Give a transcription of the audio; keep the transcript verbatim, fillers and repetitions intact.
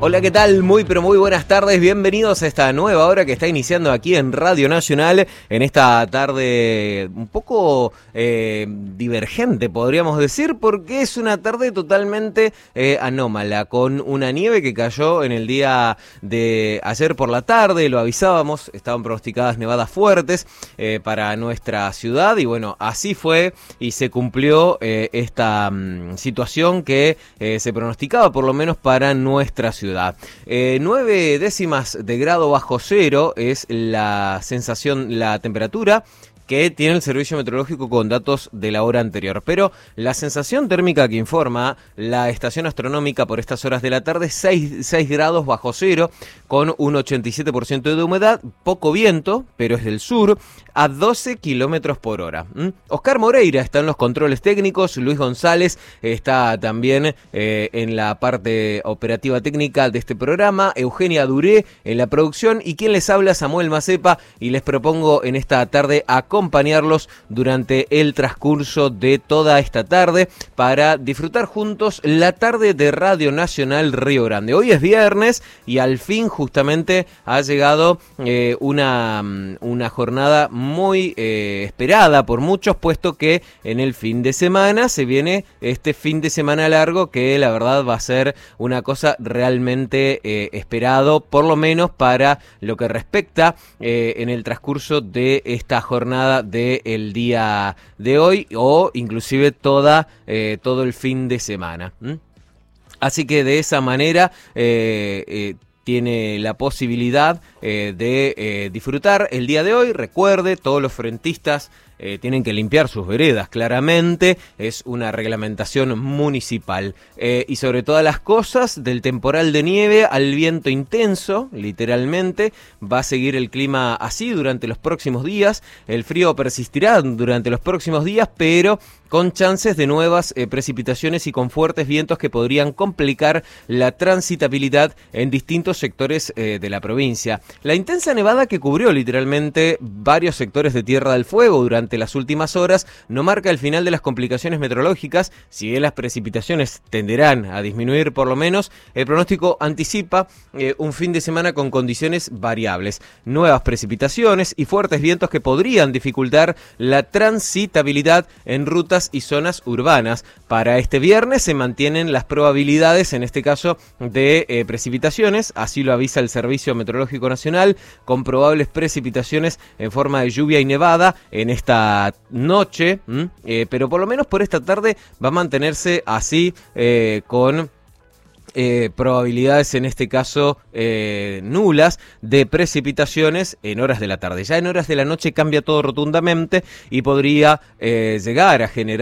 Hola, ¿qué tal? Muy, pero muy buenas tardes. Bienvenidos a esta nueva hora que está iniciando aquí en Radio Nacional, en esta tarde un poco eh, divergente, podríamos decir, porque es una tarde totalmente eh, anómala, con una nieve que cayó en el día de ayer por la tarde. Lo avisábamos, estaban pronosticadas nevadas fuertes eh, para nuestra ciudad y bueno, así fue y se cumplió eh, esta um, situación que eh, se pronosticaba por lo menos para nuestra ciudad. Eh, nueve décimas de grado bajo cero es la sensación, la temperatura que tiene el servicio meteorológico con datos de la hora anterior. Pero la sensación térmica que informa la estación astronómica por estas horas de la tarde, seis grados bajo cero, con un ochenta y siete por ciento de humedad, poco viento, pero es del sur, a doce kilómetros por hora. ¿Mm? Oscar Moreira está en los controles técnicos, Luis González está también eh, en la parte operativa técnica de este programa, Eugenia Duré en la producción y quien les habla, Samuel Macepa, y les propongo en esta tarde acompañarlos durante el transcurso de toda esta tarde para disfrutar juntos la tarde de Radio Nacional Río Grande. Hoy es viernes y al fin justamente ha llegado eh, una, una jornada muy eh, esperada por muchos, puesto que en el fin de semana se viene este fin de semana largo que la verdad va a ser una cosa realmente eh, esperado, por lo menos para lo que respecta eh, en el transcurso de esta jornada del día de hoy o inclusive toda eh, todo el fin de semana. ¿Mm? Así que de esa manera eh, eh, tiene la posibilidad eh, de eh, disfrutar el día de hoy. Recuerde, todos los frentistas Eh, tienen que limpiar sus veredas, claramente, es una reglamentación municipal. Eh, y sobre todas las cosas, del temporal de nieve al viento intenso, literalmente, va a seguir el clima así durante los próximos días. El frío persistirá durante los próximos días, pero con chances de nuevas eh, precipitaciones y con fuertes vientos que podrían complicar la transitabilidad en distintos sectores eh, de la provincia. La intensa nevada que cubrió literalmente varios sectores de Tierra del Fuego durante las últimas horas no marca el final de las complicaciones meteorológicas. Si bien las precipitaciones tenderán a disminuir por lo menos, el pronóstico anticipa eh, un fin de semana con condiciones variables, nuevas precipitaciones y fuertes vientos que podrían dificultar la transitabilidad en rutas y zonas urbanas. Para este viernes se mantienen las probabilidades, en este caso, de eh, precipitaciones, así lo avisa el Servicio Meteorológico Nacional, con probables precipitaciones en forma de lluvia y nevada en esta noche, eh, pero por lo menos por esta tarde va a mantenerse así eh, con Eh, probabilidades en este caso eh, nulas de precipitaciones en horas de la tarde. Ya en horas de la noche cambia todo rotundamente y podría eh, llegar a generar